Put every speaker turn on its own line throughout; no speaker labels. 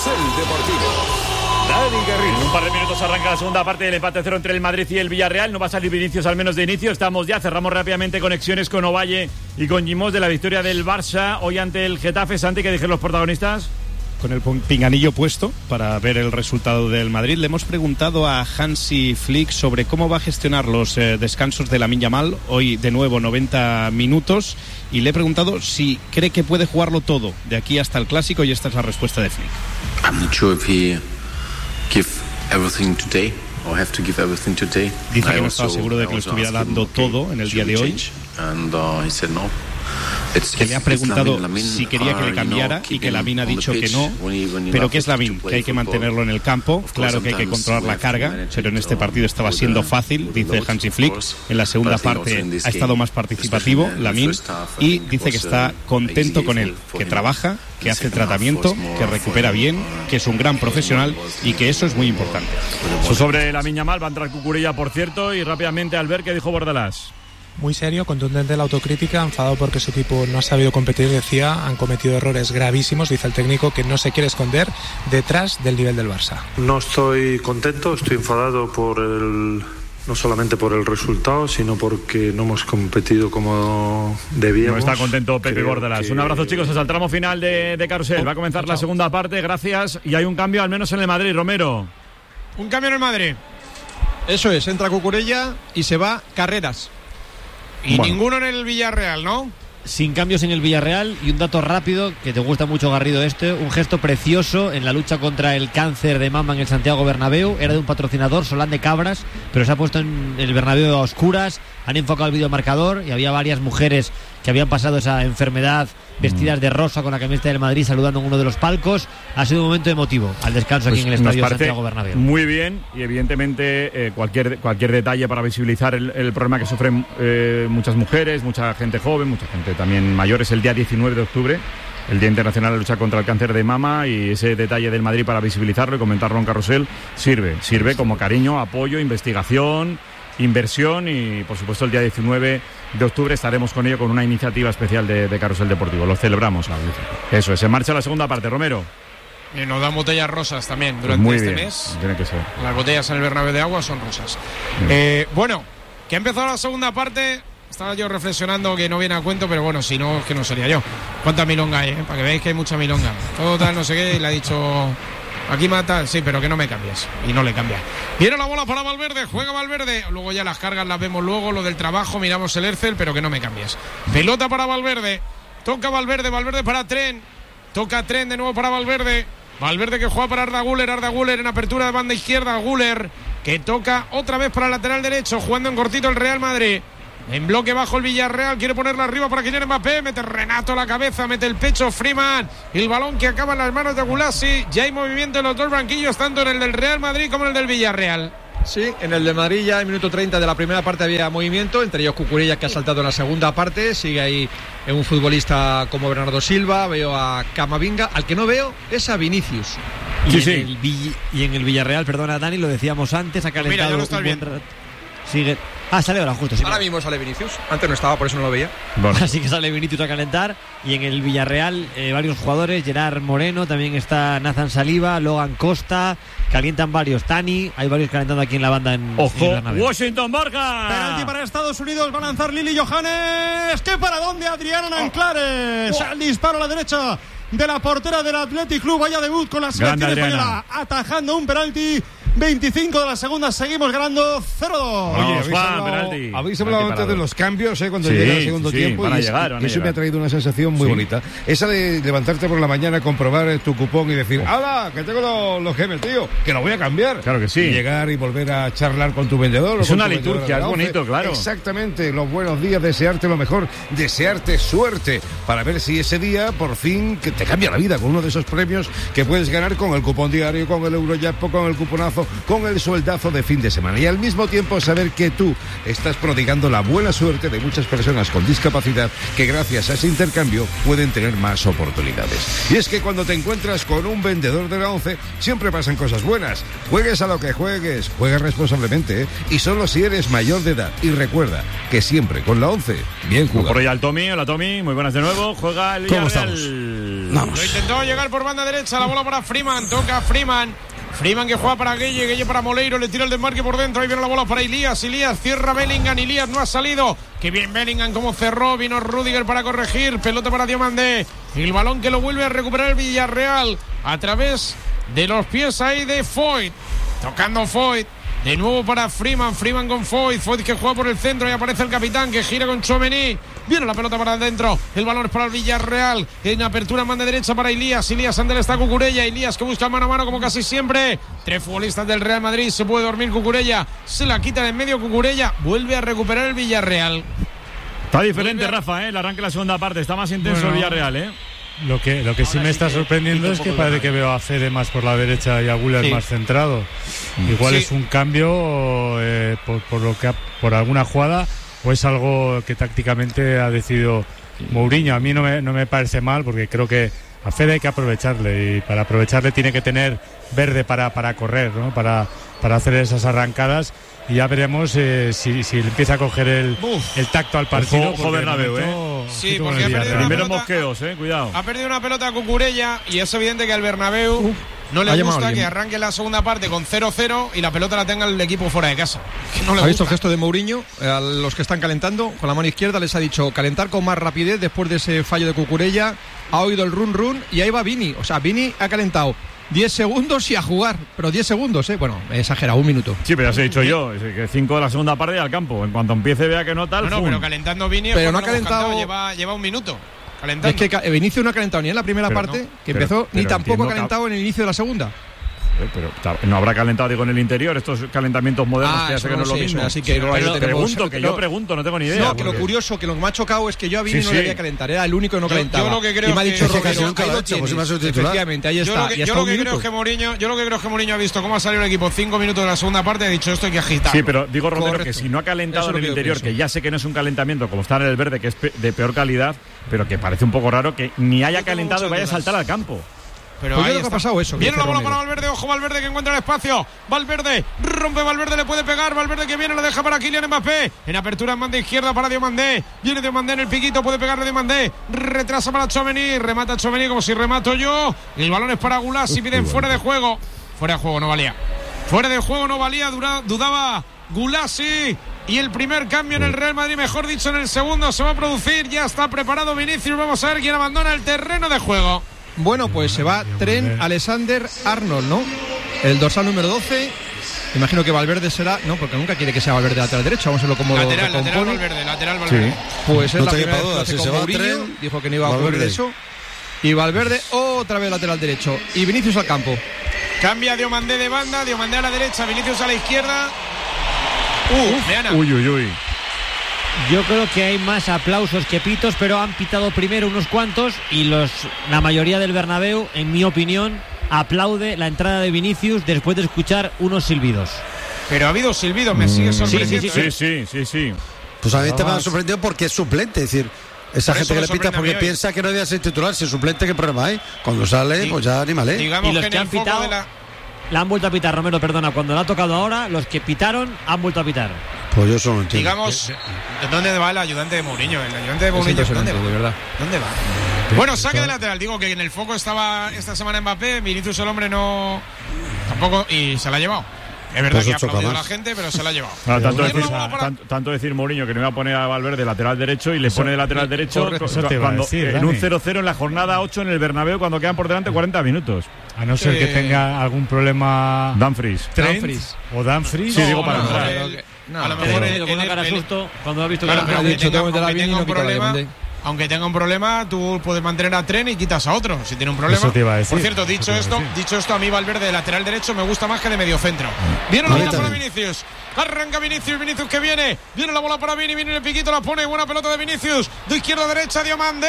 Deportivo. Dani Garrido.
En un par de minutos arranca la segunda parte del empate 0 entre el Madrid y el Villarreal. No va a salir Vinicius, al menos de inicio. Cerramos rápidamente conexiones con Ovalle y con Gimos de la victoria del Barça hoy ante el Getafe. Santi, ¿qué dijeron los protagonistas?
Con el pinganillo puesto para ver el resultado del Madrid. Le hemos preguntado a Hansi Flick sobre cómo va a gestionar los descansos de Lamine Yamal. Hoy de nuevo 90 minutos. Y le he preguntado si cree que puede jugarlo todo de aquí hasta el Clásico, y esta es la respuesta de Flick.
I'm not sure if he give everything today or have to give everything today.
Dice que no estaba seguro de que lo estuviera dando todo en el día de hoy.
And he said no.
Que le ha preguntado si quería que le cambiara y que Lamine ha dicho que no, pero que es Lamine, que hay que mantenerlo en el campo. Claro que hay que controlar la carga, pero en este partido estaba siendo fácil, dice Hansi Flick. En la segunda parte ha estado más participativo Lamine y dice que está contento con él, que trabaja, que hace tratamiento, que recupera bien, que es un gran profesional y que eso es muy importante.
Sobre Lamine Yamal va a entrar Cucurella, por cierto, y rápidamente Albert, ¿qué dijo Bordalás?
Muy serio, contundente la autocrítica, enfadado porque su equipo no ha sabido competir, decía, han cometido errores gravísimos, dice el técnico, que no se quiere esconder detrás del nivel del Barça.
No estoy contento, estoy enfadado no solamente por el resultado, sino porque no hemos competido como debíamos.
No está contento Pepe Bordalás. Un abrazo, chicos, hasta el tramo final de Carrusel. Va a comenzar la segunda parte, gracias, y hay un cambio al menos en el Madrid, Romero.
Un cambio en el Madrid. Eso es, entra Cucurella y se va Carreras. Y bueno, ninguno en el Villarreal, ¿no?
Sin cambios en el Villarreal. Y un dato rápido, que te gusta mucho, Garrido, un gesto precioso en la lucha contra el cáncer de mama en el Santiago Bernabéu. Era de un patrocinador, Solán de Cabras, pero se ha puesto en el Bernabéu a oscuras. Han enfocado el videomarcador y había varias mujeres que habían pasado esa enfermedad vestidas de rosa con la camiseta del Madrid saludando en uno de los palcos. Ha sido un momento emotivo al descanso aquí en el estadio Santiago Bernabéu.
Muy bien, y evidentemente cualquier detalle para visibilizar el problema que sufren muchas mujeres, mucha gente joven, mucha gente también mayor. Es el día 19 de octubre, el Día Internacional de Lucha contra el Cáncer de Mama, y ese detalle del Madrid para visibilizarlo y comentarlo en Carrusel sirve como cariño, apoyo, investigación, inversión, y por supuesto el día 19 de octubre estaremos con ello, con una iniciativa especial de Carrusel Deportivo. Lo celebramos. Eso es, en marcha la segunda parte, Romero.
Y nos dan botellas rosas también durante este mes.
Tiene que ser.
Las botellas en el Bernabéu de agua son rosas. Bueno, que ha empezado la segunda parte. Estaba yo reflexionando que no viene a cuento, pero bueno, si no, es que no sería yo. ¿Cuánta milonga hay? Para que veáis que hay mucha milonga. Todo tal, no sé qué, y le ha dicho... Aquí mata, sí, pero que no me cambies. Y no le cambia. Viene la bola para Valverde, juega Valverde. Luego ya las cargas las vemos luego, lo del trabajo, miramos el Ercel, pero que no me cambies. Pelota para Valverde. Toca Valverde para Tren. Toca Tren de nuevo para Valverde. Valverde que juega para Arda Güler en apertura de banda izquierda. Güler que toca otra vez para el lateral derecho, jugando en cortito el Real Madrid. En bloque bajo el Villarreal, quiere ponerla arriba para Kylian Mbappé, mete Renato la cabeza, mete el pecho Freeman, el balón que acaba en las manos de Gulassi. Ya hay movimiento en los dos banquillos, tanto en el del Real Madrid como en el del Villarreal.
Sí, en el de Madrid ya en minuto 30 de la primera parte había movimiento, entre ellos Cucurella, que ha saltado en la segunda parte. Sigue ahí un futbolista como Bernardo Silva, veo a Camavinga, al que no veo es a Vinicius.
Y en el Villarreal, perdona Dani, lo decíamos antes, ha calentado.
Mira, ya no está bien.
Sigue. Sale ahora justo. Sí,
ahora mismo sale Vinicius. Antes no estaba, por eso no lo veía.
Bueno. Así que sale Vinicius a calentar. Y en el Villarreal varios jugadores. Gerard Moreno, también está Nathan Saliba, Logan Costa. Calientan varios. Tani, hay varios calentando aquí en la banda en
Washington Borja.
Penalti para Estados Unidos. Va a lanzar Lili Johannes. ¿Qué para dónde? Adriana Anclares. El disparo a la derecha de la portera del Athletic Club. Vaya debut con la selección española. Atajando un penalti. 25 de la segunda, seguimos ganando 0-2.
Oye, habéis hablado antes de los cambios, cuando llega el segundo tiempo, y eso me ha traído una sensación muy bonita. Esa de levantarte por la mañana, comprobar tu cupón y decir, ¡hala! Que tengo los gemes, tío, que lo voy a cambiar.
Claro que sí.
Y llegar y volver a charlar con tu vendedor.
Es una liturgia, es bonito, claro.
Exactamente, los buenos días, desearte lo mejor, desearte suerte, para ver si ese día, por fin, que te cambia la vida con uno de esos premios que puedes ganar con el cupón diario, con el Eurojackpot, con el cuponazo, con el sueldazo de fin de semana, y al mismo tiempo saber que tú estás prodigando la buena suerte de muchas personas con discapacidad que gracias a ese intercambio pueden tener más oportunidades. Y es que cuando te encuentras con un vendedor de la ONCE siempre pasan cosas buenas. Juegues a lo que juegues, juega responsablemente, y solo si eres mayor de edad. Y recuerda que siempre con la ONCE, bien jugado.
Por ahí al Tommy. Hola Tommy, muy buenas de nuevo. Juega el Villarreal.
Lo intentó llegar por banda derecha, la bola para Freeman, toca Freeman que juega para Gueye para Moleiro, le tira el desmarque por dentro, ahí viene la bola para Ilías cierra Bellingham, Ilías no ha salido, que bien Bellingham como cerró, vino Rüdiger para corregir, pelota para Diomandé, el balón que lo vuelve a recuperar el Villarreal a través de los pies ahí de Foyt, tocando Foyt. De nuevo para Freeman con Foyt que juega por el centro y aparece el capitán que gira con Tchouaméni. Viene la pelota para adentro, el balón es para el Villarreal, en apertura manda derecha para Ilías ante él está Cucurella, Ilías que busca mano a mano como casi siempre. 3 futbolistas del Real Madrid, se puede dormir Cucurella, se la quita de en medio Cucurella, vuelve a recuperar el Villarreal.
Está diferente Rafa, el arranque de la segunda parte, está más intenso el Villarreal,
Lo que sí me está sorprendiendo es que parece que veo a Fede más por la derecha y a Güler más centrado. Igual es un cambio por alguna jugada, o es algo que tácticamente ha decidido Mourinho. A mí no me parece mal, porque creo que a Fede hay que aprovecharle, y para aprovecharle tiene que tener verde para correr, ¿no? Para hacer esas arrancadas. Y ya veremos si le empieza a coger el tacto al partido.
Ojo Bernabéu,
Sí, porque ha perdido
primeros mosqueos, cuidado.
Ha perdido una pelota a Cucurella y es evidente que al Bernabéu no le gusta que arranque la segunda parte con 0-0 y la pelota la tenga el equipo fuera de casa.
¿Ha visto el gesto de Mourinho? A los que están calentando, con la mano izquierda les ha dicho calentar con más rapidez después de ese fallo de Cucurella. Ha oído el run y ahí va Vini. O sea, Vini ha calentado 10 segundos y a jugar, pero 10 segundos, Bueno, he exagerado, 1 minuto.
Sí, pero ya os he dicho yo, que 5 de la segunda parte al campo. En cuanto empiece vea que no tal.
No, pero calentando Vini,
pero no ha calentado.
Lleva 1 minuto. Calentando.
Es que Vinicius no ha calentado ni en la primera parte, que empezó, ni tampoco ha calentado en el inicio de la segunda.
Pero no habrá calentado, en el interior, estos calentamientos modernos que ya sé que no es lo mismo.
Así que
yo pregunto, no tengo ni idea.
No, que lo curioso, que lo que me ha chocado es que yo a Vini no le había calentar, era el único que no calentaba.
Yo lo que creo
y me ha dicho
efectivamente, ahí está. Yo lo que creo es que Mourinho ha visto cómo ha salido el equipo 5 minutos de la segunda parte y ha dicho esto hay que agitar.
Sí, pero digo, Romero, que si no ha calentado en el interior, que ya sé que no es un calentamiento como está en el verde, que es de peor calidad, pero que parece un poco raro que ni haya calentado y vaya a saltar al campo.
Pero
pues yo creo que ha pasado eso.
Viene la bola para Valverde, ojo Valverde que encuentra el espacio. Valverde, rompe Valverde, le puede pegar. Valverde que viene, lo deja para Kylian Mbappé. En apertura en banda izquierda para Diomandé. Viene Diomandé en el piquito, puede pegarle Diomandé. Retrasa para Tchouaméni, remata Tchouaméni como si remato yo. El balón es para Gulasi, piden fuera de juego. Fuera de juego no valía. Fuera de juego no valía, dudaba Gulasi. Y el primer cambio en el Real Madrid, mejor dicho en el segundo, se va a producir. Ya está preparado Vinicius, vamos a ver quién abandona el terreno de juego.
Bueno, pues se va Trent Alexander-Arnold, ¿no? El dorsal número 12. Imagino que Valverde será... No, porque nunca quiere que sea Valverde lateral derecho. Vamos a verlo como
lateral Valverde.
Sí. Pues es la primera vez que hace con Mourinho. Dijo que no iba a ocurrir eso. Y Valverde otra vez lateral derecho. Y Vinicius al campo.
Cambia Diomandé de banda, Diomandé a la derecha, Vinicius a la izquierda.
Uy.
Yo creo que hay más aplausos que pitos, pero han pitado primero unos cuantos y la mayoría del Bernabéu, en mi opinión, aplaude la entrada de Vinicius después de escuchar unos silbidos.
Pero ha habido silbidos, me sigue sorprendiendo.
Sí.
Pues a mí me ha sorprendido porque es suplente, es decir, esa gente que le pita porque piensa que no debe ser titular, si es suplente, ¿qué problema hay? Cuando sale, pues ya anímale.
Digamos y los que han pitado la han vuelto a pitar, Romero, perdona, cuando le ha tocado ahora, los que pitaron han vuelto a pitar.
Pues yo eso no entiendo.
Digamos, ¿dónde va el ayudante de Mourinho? El ayudante de Mourinho, ¿dónde va?
De verdad.
¿Dónde va? Bueno, saque de lateral. Digo que en el foco estaba esta semana Mbappé, Vinicius el hombre no... Tampoco, y se la ha llevado. Es verdad que ha aplaudido a la gente, pero se la ha llevado.
Tanto decir Mourinho que no iba a poner a Valverde lateral derecho y le pone de lateral derecho cuando, en un 0-0 en la jornada 8 en el Bernabéu cuando quedan por delante 40 minutos.
A no ser que tenga algún problema
Dumfries.
O Dumfries.
Sí, digo para entrar.
A lo mejor
con una cara susto cuando ha visto que
aunque tenga un problema, tú puedes mantener a Trent y quitas a otro si tiene un problema.
Eso te iba a decir.
Por cierto, dicho esto, a mí Valverde de lateral derecho me gusta más que de mediocentro. Viene la bola para Vinicius. Arranca Vinicius que viene la bola para Vini, viene el piquito, la pone, buena pelota de Vinicius. De izquierda a derecha, Diomandé.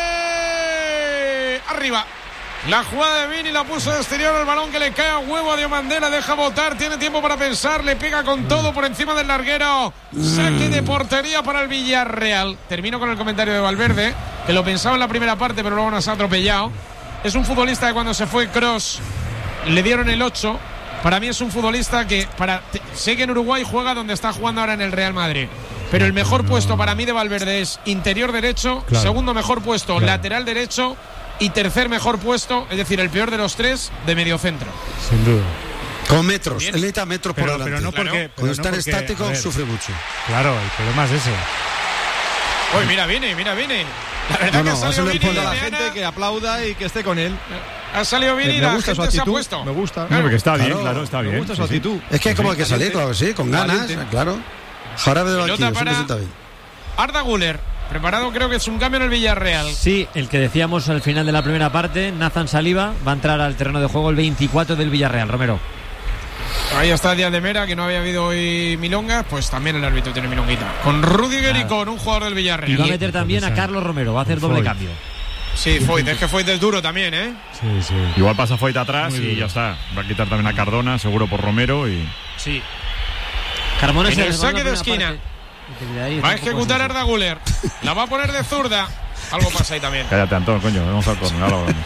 Arriba. La jugada de Vini la puso de exterior, el balón que le cae a huevo a Diomandé, la deja botar, tiene tiempo para pensar, le pega con todo por encima del larguero. Saque de portería para el Villarreal. Termino con el comentario de Valverde, que lo pensaba en la primera parte, pero luego nos ha atropellado. Es un futbolista que cuando se fue Kroos le dieron el 8. Para mí es un futbolista que sé que en Uruguay juega donde está jugando ahora en el Real Madrid. Pero el mejor puesto para mí de Valverde es interior derecho, segundo mejor puesto lateral derecho. y tercer mejor puesto, es decir, el peor de los 3 de mediocentro.
Sin duda.
Con metros,
Bien.
él necesita metros por delante.
Pero no porque,
cuando está estático,
ver,
sufre mucho.
Claro, el problema es ese.
Uy, mira, viene. La verdad que ha salido bien y
la gente que aplauda y que esté con él.
Ha salido bien y la gente se ha puesto.
Me gusta.
No, porque está bien, claro, está bien.
Me gusta su actitud.
Es que como hay que salir, claro que sí, con ganas, claro. Jarabe de banquillo,
Pelota
siempre sienta bien.
Arda Güler, preparado, creo que es un cambio en el Villarreal.
Sí, el que decíamos al final de la primera parte, Nathan Saliba va a entrar al terreno de juego el 24 del Villarreal, Romero.
Ahí está Díaz de Mera, que no había habido hoy milongas, pues también el árbitro tiene milonguita. Con Rudiger y con un jugador del Villarreal.
Y va a meter también a Carlos Romero, va a hacer doble cambio.
Sí, Foyt, es que Foyt es duro también, ¿eh?
Sí.
Igual pasa Foyt atrás y ya está. Va a quitar también a Cardona, seguro por Romero y...
Sí. Carmona
en el saque de esquina. Va a ejecutar Arda Güler. La va a poner de zurda. Algo pasa ahí también.
Cállate, Antón, coño, vamos al córner, ahora vamos.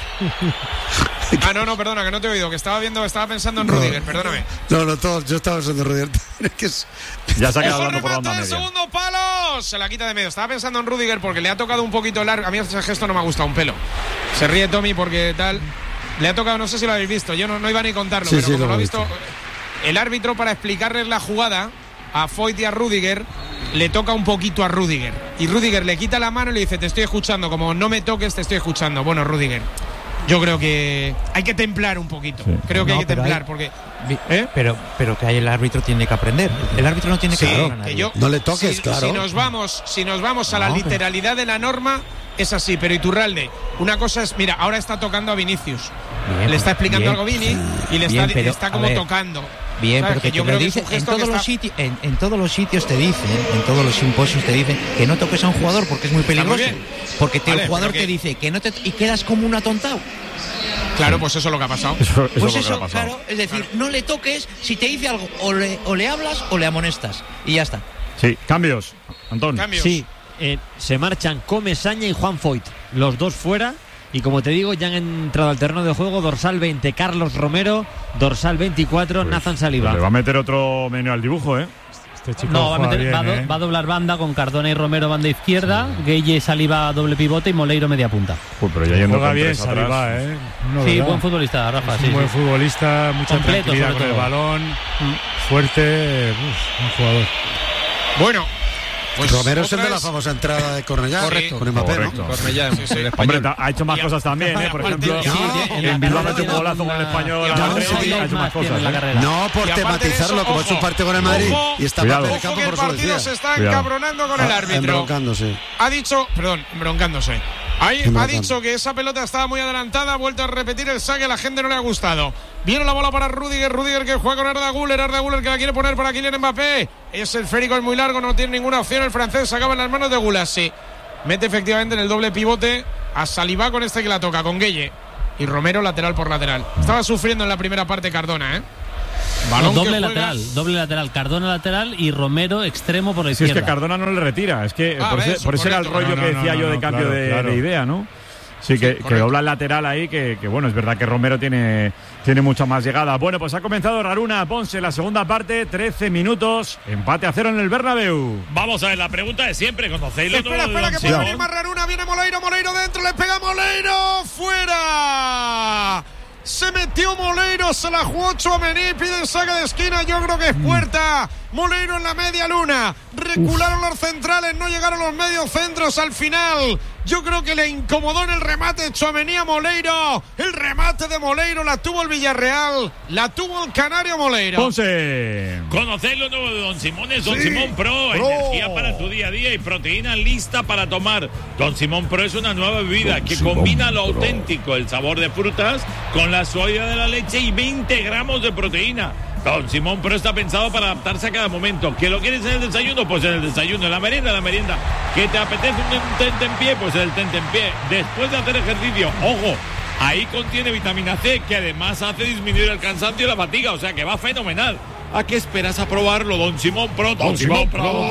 No, perdona, que no te he oído, que estaba pensando en Rudiger, perdóname.
No, yo estaba pensando en Rudiger.
Ya se ha quedado hablando por la onda media.
Segundo palo, se la quita de medio. Estaba pensando en Rudiger porque le ha tocado un poquito el árbitro. A mí ese gesto no me ha gustado un pelo. Se ríe Tommy porque tal. Le ha tocado, no sé si lo habéis visto, yo no iba ni a contarlo, pero como lo ha visto el árbitro, para explicarles la jugada a Foyt y a Rudiger, le toca un poquito a Rudiger. Y Rudiger le quita la mano y le dice: te estoy escuchando, como no me toques, te estoy escuchando. Bueno, Rudiger, yo creo que hay que templar un poquito. Sí. Creo que hay que templar, porque...
Pero que ahí el árbitro tiene que aprender. El árbitro no tiene que aprender a nadie.
No le toques, claro.
Si nos vamos a la literalidad de la norma, es así. Pero Iturralde, una cosa es... Mira, ahora está tocando a Vinicius. Bien, le está explicando algo Vini y le está como tocando.
Bien, pero que yo creo que en todos los sitios, en todos los sitios te dicen, en todos los simposios te dicen que no toques a un jugador porque es muy peligroso. Porque el jugador te dice que no te y quedas como un atontado.
Claro, pues eso es lo que ha pasado.
Claro, es decir, no le toques, si te dice algo, o le hablas o le amonestas. Y ya está.
Sí, cambios, Antón.
Sí, se marchan Comesaña y Juan Foyt, los dos fuera. Y como te digo, ya han entrado al terreno de juego dorsal 20 Carlos Romero, dorsal 24 Nathan Saliba.
Le va a meter otro menú al dibujo, ¿eh?
No, va a doblar banda con Cardona y Romero banda izquierda, Gueye, Saliba doble pivote y Moleiro media punta.
Pero ya yendo
juega bien Saliba, ¿eh?
Sí, buen futbolista, Rafa.
Es un buen futbolista, mucha completo, tranquilidad con el balón, fuerte, buen jugador.
Bueno,
pues Romero es el de la famosa entrada de Cornellá.
Correcto.
Con Mbappé, ¿no?
Cornellá,
Hombre, ha hecho más cosas también, ¿eh? Por ejemplo, en Bilbao ha hecho un golazo con el Español. Ha hecho más cosas.
No por tematizarlo, como ha hecho un partido con el Madrid y está parte del campo,
por eso lo decía. El partido se está encabronando con el árbitro.
Embroncándose.
Ha dicho que esa pelota estaba muy adelantada, ha vuelto a repetir el saque, a la gente no le ha gustado. Viene la bola para Rudiger que juega con Arda Güler que la quiere poner para Kylian Mbappé. Es el esférico, es muy largo, no tiene ninguna opción. El francés acaba en las manos de Gulassi. Mete efectivamente en el doble pivote a Saliba con que la toca, con Gueye. Y Romero lateral por lateral. Estaba sufriendo en la primera parte Cardona, ¿eh?
Doble lateral, Cardona lateral y Romero extremo por la izquierda.
Es que Cardona no le retira, es que por ese era el rollo que decía yo de cambio de idea, ¿no? Sí, que dobla el lateral ahí, que bueno, es verdad que Romero tiene mucha más llegada. Bueno, pues ha comenzado Raruna Ponce la segunda parte, 13 minutos, empate a 0 en el Bernabéu.
Vamos a ver, la pregunta de siempre, ¿conocéislo?
Espera, que puede venir más Raruna, viene Moleiro dentro, le pega Moleiro, fuera. Se metió Moleiro, se la jugó Tchouaméni, pide el saque de esquina, yo creo que es puerta. Moleiro en la media luna, recularon los centrales, no llegaron los medios centros al final. Yo creo que le incomodó en el remate Tchouaméni a Moleiro. El remate de Moleiro la tuvo el Villarreal, la tuvo el canario Moleiro.
Ponce.
¿Conocéis lo nuevo de Don Simón? Es Don Simón Pro, energía para tu día a día y proteína lista para tomar. Don Simón Pro es una nueva bebida que combina lo auténtico, el sabor de frutas, con la suavidad de la leche y 20 gramos de proteína. Don Simón Pro está pensado para adaptarse a cada momento. ¿Que lo quieres en el desayuno? Pues en el desayuno. En la merienda. ¿Que te apetece un tentempié? Pues en el tentempié. Después de hacer ejercicio, ojo, ahí contiene vitamina C, que además hace disminuir el cansancio y la fatiga. O sea que va fenomenal. ¿A qué esperas a probarlo? Don Simón Pro. Don Simón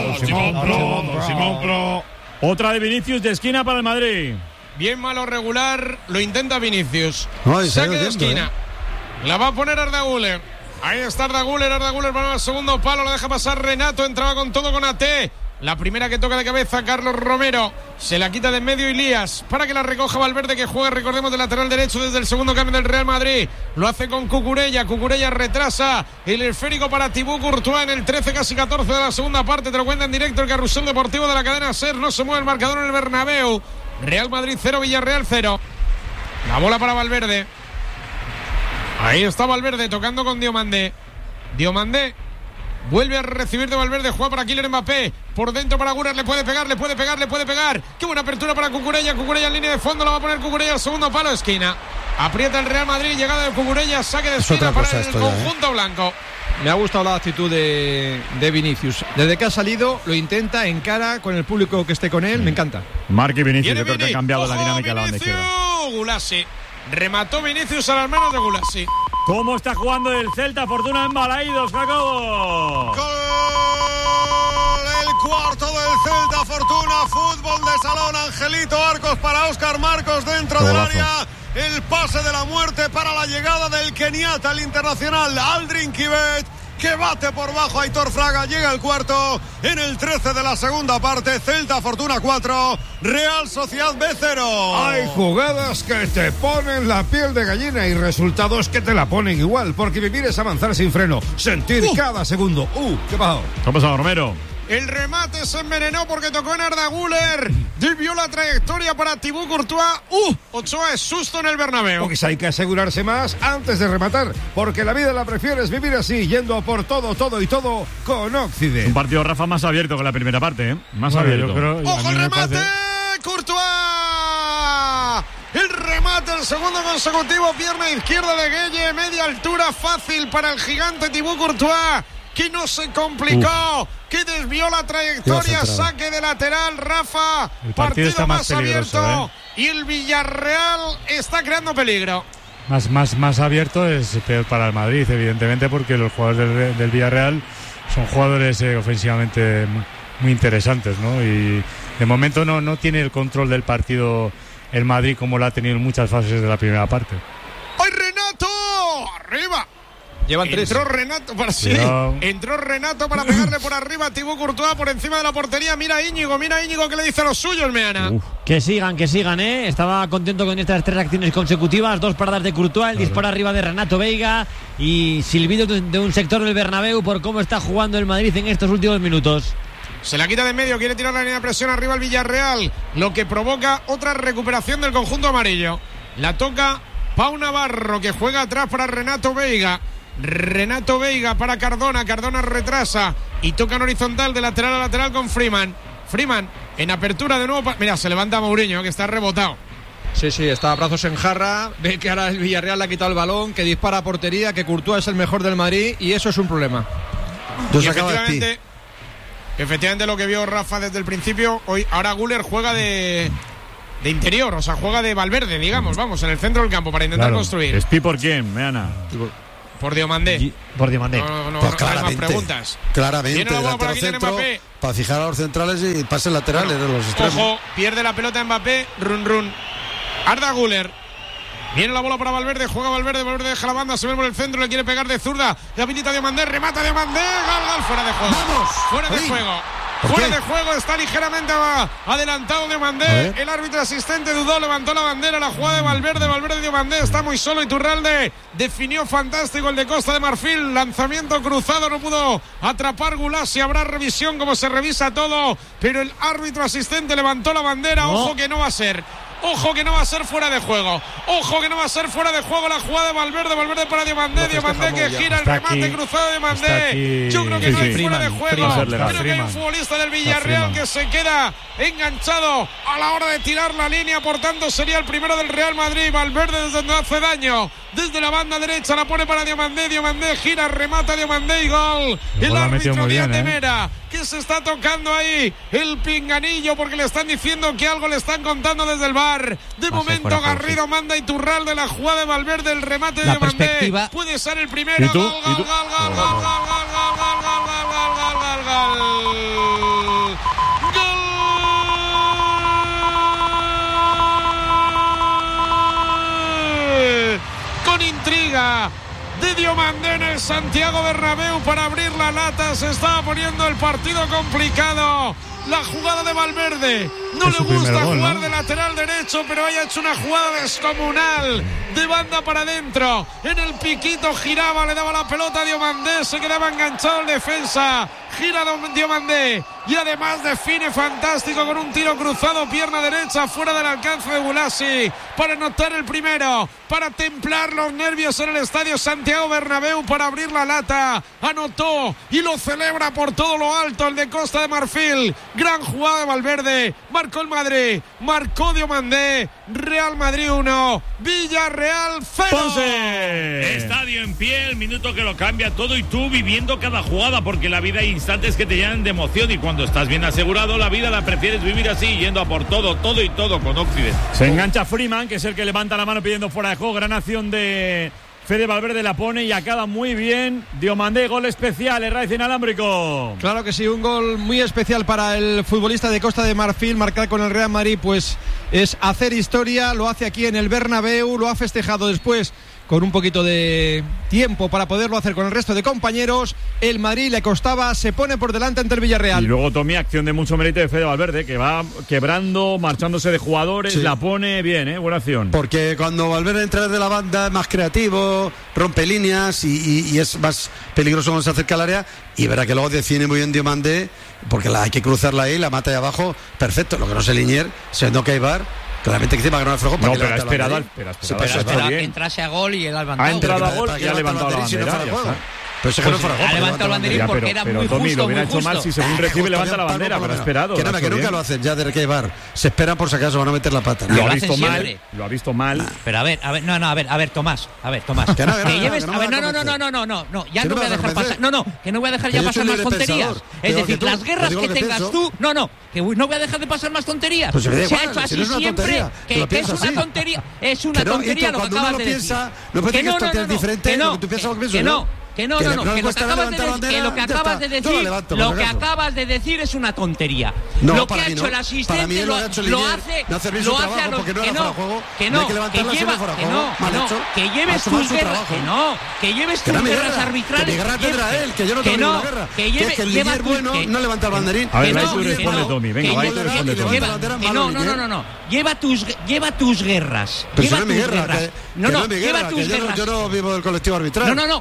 Pro.
Otra de Vinicius de esquina para el Madrid.
Bien malo regular, lo intenta Vinicius.
Saque
de esquina. La va a poner Arda Güler. Ahí está Arda Güler para el segundo palo, lo deja pasar Renato, entraba con todo con AT. La primera que toca de cabeza Carlos Romero. Se la quita de en medio Ilías para que la recoja Valverde, que juega, recordemos, de lateral derecho desde el segundo cambio del Real Madrid. Lo hace con Cucurella. Cucurella retrasa el esférico para Thibaut Courtois en el 13, casi 14 de la segunda parte. Te lo cuenta en directo el Carrusel Deportivo de la cadena SER. No se mueve el marcador en el Bernabéu. Real Madrid 0, Villarreal 0. La bola para Valverde. Ahí está Valverde tocando con Diomandé. Diomandé vuelve a recibir de Valverde, juega para Kylian Mbappé, por dentro para Güler, le puede pegar. Qué buena apertura para Cucurella en línea de fondo, la va a poner Cucurella al segundo palo, esquina. Aprieta el Real Madrid, llegada de Cucurella, saque de esquina para el conjunto blanco.
Me ha gustado la actitud de Vinicius. Desde que ha salido, lo intenta, encara con el público que esté con él, me encanta.
Marc y Vinicius, yo creo que han cambiado la dinámica de la banda izquierda.
Gulasi. Remató Vinicius a las manos de Gulasi.
¿Cómo está jugando el Celta? Fortuna en Balaídos, Jacobo.
Gol, el cuarto del Celta, Fortuna, fútbol de salón, Angelito Arcos para Óscar Marcos dentro del área. El pase de la muerte para la llegada del keniata, el internacional Aldrin Kibet, que bate por bajo Aitor Fraga. Llega el cuarto en el 13 de la segunda parte. Celta Fortuna 4, Real Sociedad B0.
Hay jugadas que te ponen la piel de gallina y resultados que te la ponen igual, porque vivir es avanzar sin freno, sentir cada segundo. ¿Qué pasó?
¿Qué ha pasado, Romero?
El remate se envenenó porque tocó en Arda Güler. Desvió la trayectoria para Thibaut Courtois. Ochoa es susto en el Bernabéu.
Pues hay que asegurarse más antes de rematar, porque la vida la prefieres vivir así, yendo por todo con Occident.
Un partido, Rafa, más abierto que la primera parte, ¿eh? Más abierto.
Yo creo, ¡ojo el remate! ¡Courtois! El remate, el segundo consecutivo, pierna izquierda de Gueye, media altura, fácil para el gigante Thibaut Courtois, que no se complicó, que desvió la trayectoria, saque de lateral, Rafa.
El partido está más
abierto, y el Villarreal está creando peligro.
Más abierto es peor para el Madrid, evidentemente, porque los jugadores del Villarreal son jugadores ofensivamente muy interesantes, ¿no? Y de momento no tiene el control del partido el Madrid como lo ha tenido en muchas fases de la primera parte.
¡Ay, Renato! ¡Arriba!
Llevan tres.
Entró Renato para pegarle por arriba a Thibaut Courtois por encima de la portería. Mira Íñigo que le dice a los suyos, Meana.
Que sigan, Estaba contento con estas 3 acciones consecutivas, 2 paradas de Courtois, el disparo arriba de Renato Veiga y silbido de un sector del Bernabéu por cómo está jugando el Madrid en estos últimos minutos.
Se la quita de en medio, quiere tirar la línea de presión arriba al Villarreal, lo que provoca otra recuperación del conjunto amarillo. La toca Pau Navarro, que juega atrás para Renato Veiga para Cardona retrasa y toca en horizontal de lateral a lateral con Freeman en apertura de nuevo. Mira, se levanta Mourinho, que está rebotado.
Sí, está a brazos en jarra, ve que ahora el Villarreal le ha quitado el balón, que dispara a portería, que Courtois es el mejor del Madrid y eso es un problema.
Efectivamente lo que vio Rafa desde el principio, ahora Güler juega de interior, o sea, juega de Valverde, digamos, vamos, en el centro del campo para intentar construir.
¿Espi por quién, Meana?
Por Diomandé. No
pues
claramente, hay más preguntas.
Claramente, delantero centro, para fijar a los centrales y pases laterales de los extremos.
Ojo, pierde la pelota Mbappé, run. Arda Güler. Viene la bola para Valverde, juega Valverde deja la banda, se ve por el centro, le quiere pegar de zurda, le habilita Diomandé, remata Diomandé, gol, fuera de juego.
¡Vamos!
Fuera de juego. Fuera de juego, está ligeramente adelantado Diomandé. El árbitro asistente dudó, levantó la bandera, la jugada de Valverde Diomandé está muy solo. Iturralde definió fantástico el de Costa de Marfil. Lanzamiento cruzado, no pudo atrapar Gulasi. Habrá revisión como se revisa todo, pero el árbitro asistente levantó la bandera. Ojo que no va a ser. Ojo que no va a ser fuera de juego. Ojo que no va a ser fuera de juego la jugada de Valverde para Diomandé. Diomandé que gira el remate cruzado de Diomandé. Yo creo que no es fuera de juego. Creo que hay un futbolista del Villarreal que se queda enganchado a la hora de tirar la línea. Por tanto, sería el primero del Real Madrid. Valverde desde donde hace daño. Desde la banda derecha la pone para Diomandé. Diomandé gira, remata Diomandé y gol. El árbitro Díaz de Mera, que se está tocando ahí el pinganillo porque le están diciendo que algo le están contando desde el VAR. De momento Garrido manda Iturralde la jugada de Valverde, el remate de Diomandé. Puede ser el primero. Gol. Con intriga de Diomandé en el Santiago Bernabéu para abrir la lata. Se estaba poniendo el partido complicado. la jugada de Valverde. No le gusta jugar de lateral derecho, pero haya hecho una jugada descomunal de banda para adentro. En el piquito giraba, le daba la pelota a Diomandé, se quedaba enganchado el defensa. Gira Diomandé y además define fantástico con un tiro cruzado, pierna derecha, fuera del alcance de Gulasi, para anotar el primero, para templar los nervios en el estadio Santiago Bernabéu, para abrir la lata. Anotó y lo celebra por todo lo alto el de Costa de Marfil. Gran jugada de Valverde. Marcó el Madrid, marcó Diomandé. Real Madrid 1, Villarreal 0.
Estadio en pie, el minuto que lo cambia todo, y tú viviendo cada jugada, porque la vida hay instantes que te llenan de emoción, y cuando estás bien asegurado, la vida la prefieres vivir así, yendo a por todo y todo con Occident.
Se engancha Freeman, que es el que levanta la mano pidiendo fuera de juego. Gran acción de Fede Valverde, la pone y acaba muy bien. Diomandé, gol especial, Herraiz inalámbrico.
Claro que sí, un gol muy especial para el futbolista de Costa de Marfil. Marcar con el Real Madrid pues es hacer historia, lo hace aquí en el Bernabéu, lo ha festejado después con un poquito de tiempo para poderlo hacer con el resto de compañeros. El Madrid le costaba, se pone por delante ante el Villarreal.
Y luego Tommy, acción de mucho mérito de Fede Valverde, que va quebrando, marchándose de jugadores, sí. La pone bien, buena acción.
Porque cuando Valverde entra desde la banda es más creativo, rompe líneas y es más peligroso cuando se acerca al área, y verá que luego define muy bien Diomandé, porque hay que cruzarla ahí, la mata de abajo, perfecto. Lo que no sé Linier, siendo que hay VAR, claramente que encima que no Frejón para
no, pero ha esperado
que entrase a gol y él ha levantado.
Ha entrado a gol y ha levantado la bandera.
Pero ese que no fuera
ha levantado el banderín porque era muy justo.
Tommy, lo hubiera hecho mal si según recibe levanta la bandera, pero ha esperado.
Que nunca lo hacen ya de que VAR. Se esperan por si acaso van a meter la pata.
Lo ha visto mal.
Pero a ver, Tomás. Que lleves, no, ya no voy a dejar pasar. Que no voy a dejar ya pasar más tonterías. Es decir, las guerras que tengas tú, que no voy a dejar de pasar más tonterías. Se ha hecho así siempre, que es una tontería. Es una tontería lo que acabas de decir.
No puede decir tonterías diferentes, lo que tú piensas lo que pienso yo.
Que lo que acabas de decir es una tontería.
No,
lo que ha hecho el asistente lo hace que lleves tus guerras, que lleves tus guerras arbitrales.
Guerra tendrá él, que yo no tengo ninguna guerra. Que el líder bueno no levanta el banderín.
A ver, tú responde, Tommy. Venga, ahí tú responde, Tommy.
No. Lleva tus guerras.
Pero no es mi guerra. Lleva tus guerras. Yo no vivo del colectivo arbitral.
No.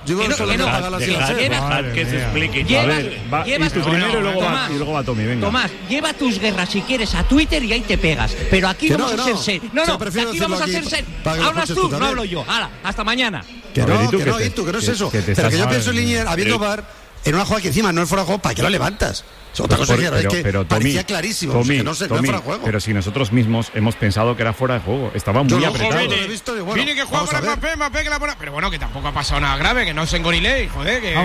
Que se explique.
Y tú primero y luego va Tommy, venga.
Tomás, lleva tus guerras si quieres a Twitter y ahí te pegas. Pero aquí vamos a ser serios. Aquí vamos a ser serios. Hablas tú, no hablo yo. Hala, hasta mañana.
Que no es eso. Pero que yo pienso en Linier, habiendo VAR, en una jugada que encima no es fuera de juego, ¿para qué lo levantas? Otra cosa es que parecía clarísimo,
Tommy,
que no era fuera de juego.
Pero si nosotros mismos hemos pensado que era fuera de juego, estaba muy apretado.
Vini que juega para Mbappé que la pone. Pero bueno, que tampoco ha pasado nada grave, que no se engorilé, joder, que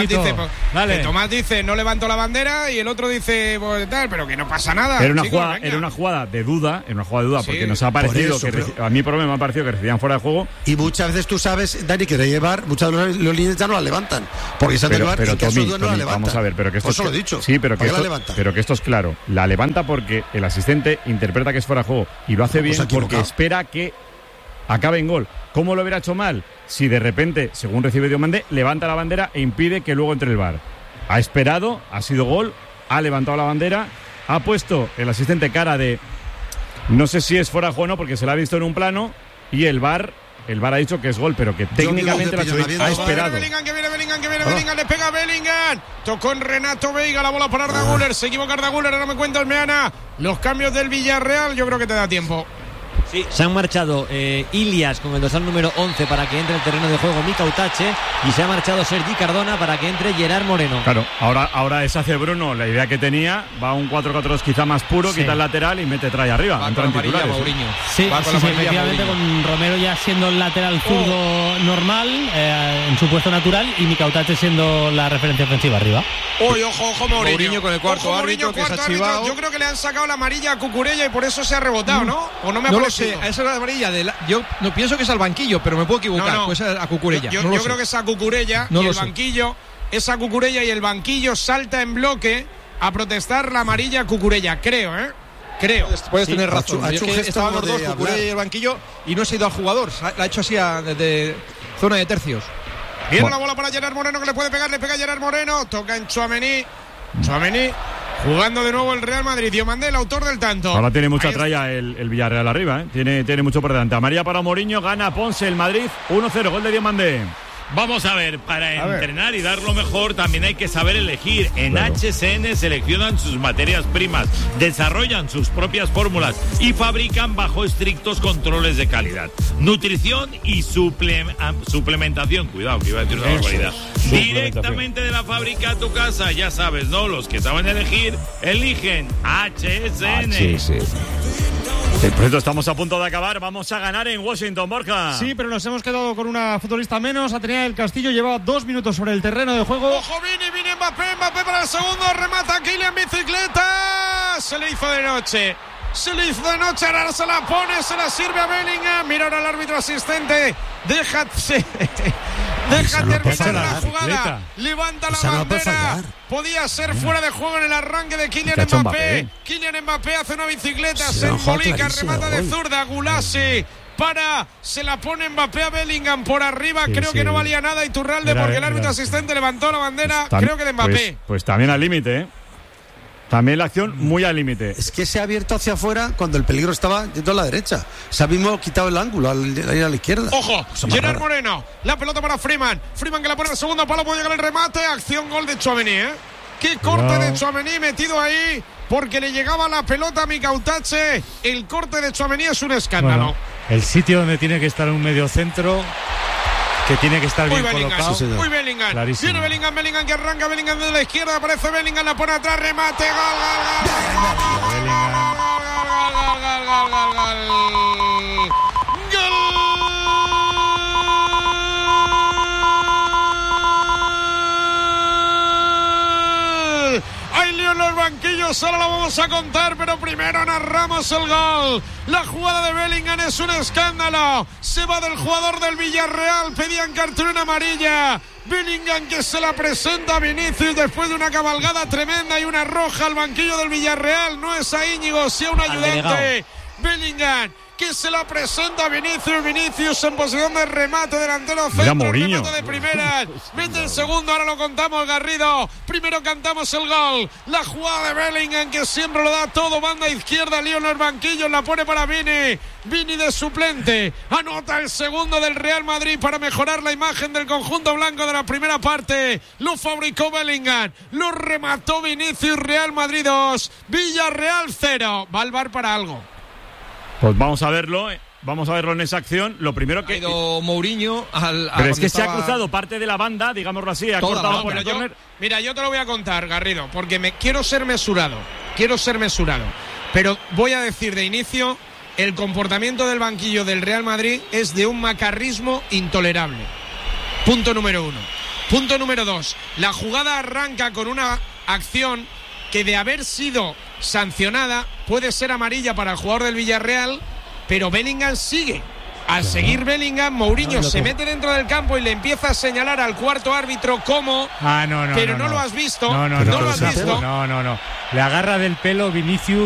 Tomás dice no levanto la bandera y el otro dice pues, tal, pero que no pasa nada.
Era una jugada de duda, porque nos ha parecido a mí por lo menos me ha parecido que recibían fuera de juego.
Y muchas veces tú sabes, Dani, que de llevar, muchas de los líneas ya no la levantan, porque se han de llevar y que no la levantan.
Vamos a ver, pero que esto
eso lo he dicho.
Sí, pero que esto es claro. La levanta porque el asistente interpreta que es fuera de juego y lo hace bien porque espera que acabe en gol. ¿Cómo lo hubiera hecho mal? Si de repente, según recibe Diomandé, levanta la bandera e impide que luego entre el VAR. Ha esperado, ha sido gol, ha levantado la bandera, ha puesto el asistente cara de no sé si es fuera de juego o no porque se la ha visto en un plano y el VAR ha dicho que es gol, pero que técnicamente ha esperado.
Bellingham, le pega a Bellingham. Tocó en Renato Veiga, la bola para Arda Güler. Se equivoca Arda Güler, ahora me cuenta el Meana. Los cambios del Villarreal, yo creo que te da tiempo.
Sí, se han marchado Ilias con el dorsal número 11 para que entre el terreno de juego Mika Utache y se ha marchado Sergi Cardona para que entre Gerard Moreno.
Claro, ahora deshace Bruno la idea que tenía, va a un 4-4-2 quizá más puro, quita el lateral y trae arriba.
Va con la amarilla Mourinho. Sí, efectivamente con Romero ya siendo el lateral zurdo normal en su puesto natural y Mika Utache siendo la referencia ofensiva arriba.
Ojo
Mourinho con el cuarto árbitro que se ha chivado.
Yo creo que le han sacado la amarilla a Cucurella y por eso se ha rebotado, ¿no? O no me
esa es la amarilla yo no pienso que es al banquillo, pero me puedo equivocar. Pues a Cucurella.
Yo creo que es a Cucurella y el banquillo. Esa Cucurella y el banquillo salta en bloque a protestar la amarilla a Cucurella, creo.
Puedes tener razón. Estaban los dos, Cucurella y el banquillo, y no se ha ido al jugador. La ha hecho así desde zona de tercios.
Viene la bola para Gerard Moreno que le puede pegar, le pega Gerard Moreno. Toca en Tchouaméni. Jugando de nuevo el Real Madrid. Diomandé, el autor del tanto.
Ahora tiene mucha tralla el Villarreal arriba, ¿eh? Tiene mucho por delante. Amarilla para Mourinho, gana Ponce el Madrid 1-0, gol de Diomandé.
Vamos a ver, para entrenar y dar lo mejor también hay que saber elegir. En HSN seleccionan sus materias primas, desarrollan sus propias fórmulas y fabrican bajo estrictos controles de calidad. Nutrición y suplementación. Cuidado, que iba a decir una barbaridad. Directamente de la fábrica a tu casa, ya sabes, ¿no? Los que saben elegir, eligen HSN.
Por eso estamos a punto de acabar. Vamos a ganar en Washington, Borja.
Sí, pero nos hemos quedado con una futbolista menos. Atenea del Castillo llevaba 2 minutos sobre el terreno de juego.
¡Ojo, Vini Mbappé para el segundo! ¡Remata Kylian, bicicleta! Se le hizo de noche. Ahora se la pone, se la sirve a Bellingham. Mira ahora el árbitro asistente. Deja terminar la jugada. Levanta la bandera. Podía ser fuera de juego en el arranque de Kylian Mbappé. Kylian Mbappé hace una bicicleta, se embolica, remata de zurda. Gulasi se la pone Mbappé a Bellingham por arriba. Creo que no valía nada Iturralde porque el árbitro asistente levantó la bandera. Creo que de Mbappé.
Pues también al límite, ¿eh? También la acción muy al límite.
Es que se ha abierto hacia afuera cuando el peligro estaba yendo a la derecha. Se ha mismo quitado el ángulo al ir a la izquierda.
Ojo, Gerard Moreno. La pelota para Freeman. Freeman que la pone al segundo palo. Puede llegar el remate. Acción, gol de Tchouaméni, ¿eh? Qué corte de Tchouaméni metido ahí. Porque le llegaba la pelota a Mikautache. El corte de Tchouaméni es un escándalo.
Bueno, el sitio donde tiene que estar un medio centro, que tiene que estar bien colocado.
Muy Bellingham.
Clarísimo.
Viene Bellingham que arranca. Bellingham desde la izquierda. Aparece Bellingham, la pone atrás. Remate. Gol. Hay lío en los banquillos, ahora lo vamos a contar, pero primero narramos el gol. La jugada de Bellingham es un escándalo. Se va del jugador del Villarreal, pedían cartulina amarilla. Bellingham que se la presenta a Vinicius después de una cabalgada tremenda y una roja al banquillo del Villarreal. No es a Íñigo, sí a un ayudante. Bellingham que se la presenta a Vinicius en posición de remate, delantero centro, remate de primeras, mete el segundo, ahora lo contamos, Garrido. Primero cantamos el gol, la jugada de Bellingham que siempre lo da todo, banda izquierda, lío en los banquillos, la pone para Vini de suplente, anota el segundo del Real Madrid para mejorar la imagen del conjunto blanco de la primera parte. Lo fabricó Bellingham, lo remató Vinicius. Real Madrid 2, Villarreal 0. Va al VAR para algo.
Pues vamos a verlo en esa acción. Lo primero que...
Ha ido Mourinho
pero es que se ha cruzado parte de la banda, digámoslo así, ha cortado por el córner.
Mira, yo te lo voy a contar, Garrido, porque quiero ser mesurado. Pero voy a decir de inicio, el comportamiento del banquillo del Real Madrid es de un macarrismo intolerable. Punto número 1. Punto número 2. La jugada arranca con una acción que, de haber sido sancionada, puede ser amarilla para el jugador del Villarreal, pero Bellingham sigue. Al seguir Bellingham, Mourinho se mete dentro del campo y le empieza a señalar al cuarto árbitro cómo. Pero no lo has visto.
No. Le agarra del pelo Vinicius